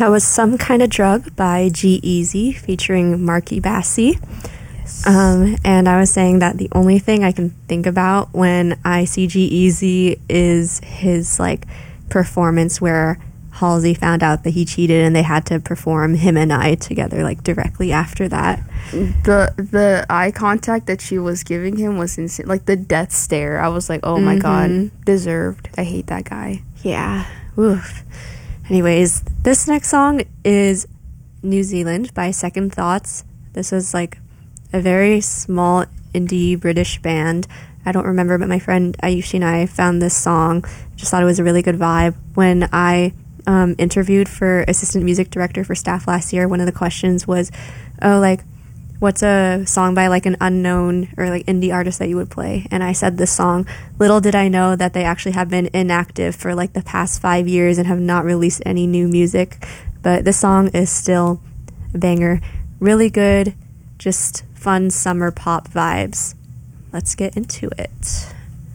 That was Some Kind of Drug by G-Eazy featuring Marky Bassey. Yes. And I was saying that the only thing I can think about when I see G-Eazy is his like performance where Halsey found out that he cheated and they had to perform Him and I together like directly after that. The eye contact that she was giving him was insane. Like the death stare. I was like, oh my god, deserved. I hate that guy. Yeah. Oof. Anyways, this next song is New Zealand by Second Thoughts. This was like a very small indie British band. I don't remember, but my friend Ayushi and I found this song. Just thought it was a really good vibe. When I interviewed for assistant music director for staff last year, one of the questions was, what's a song by like an unknown or like indie artist that you would play? And I said this song. Little did I know that they actually have been inactive for like the past 5 years and have not released any new music. But this song is still a banger. Really good, just fun summer pop vibes. Let's get into it.